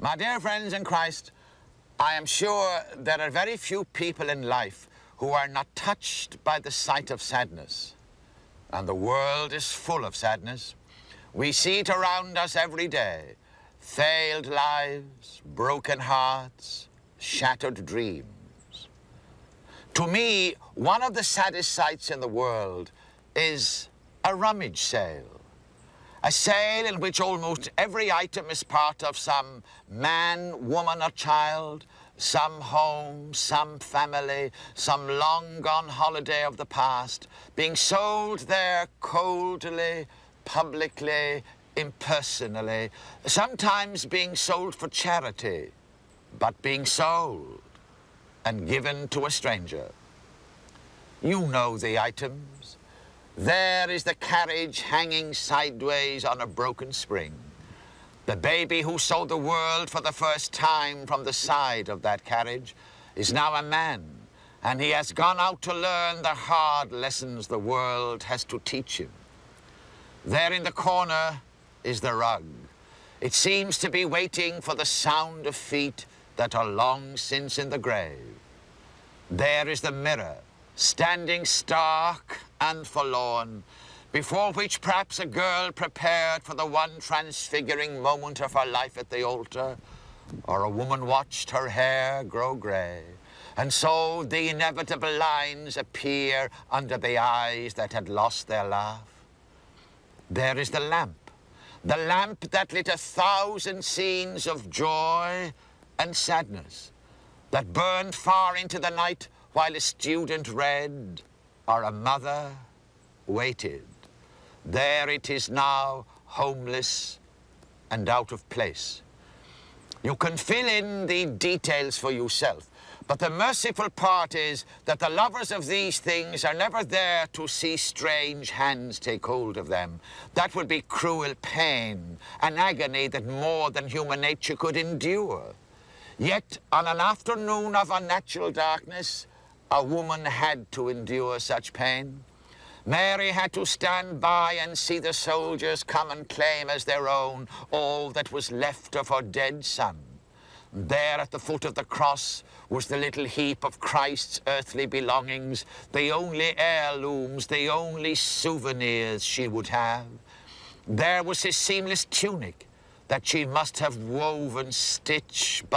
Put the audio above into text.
My dear friends in Christ, I am sure there are very few people in life who are not touched by the sight of sadness. And the world is full of sadness. We see it around us every day. Failed lives, broken hearts, shattered dreams. To me, one of the saddest sights in the world is a rummage sale. A sale in which almost every item is part of some man, woman, or child, some home, some family, some long-gone holiday of the past, being sold there coldly, publicly, impersonally, sometimes being sold for charity, but being sold and given to a stranger. You know the items. There is the carriage hanging sideways on a broken spring. The baby who saw the world for the first time from the side of that carriage is now a man, and he has gone out to learn the hard lessons the world has to teach him. There in the corner is the rug. It seems to be waiting for the sound of feet that are long since in the grave. There is the mirror, standing stark and forlorn, before which perhaps a girl prepared for the one transfiguring moment of her life at the altar, or a woman watched her hair grow grey, and so the inevitable lines appear under the eyes that had lost their laugh. There is the lamp that lit 1,000 scenes of joy and sadness, that burned far into the night while a student read, or a mother waited. There it is now, homeless and out of place. You can fill in the details for yourself, but the merciful part is that the lovers of these things are never there to see strange hands take hold of them. That would be cruel pain, an agony that more than human nature could endure. Yet, on an afternoon of unnatural darkness, a woman had to endure such pain. Mary had to stand by and see the soldiers come and claim as their own all that was left of her dead son. There at the foot of the cross was the little heap of Christ's earthly belongings, the only heirlooms, the only souvenirs she would have. There was his seamless tunic that she must have woven stitch by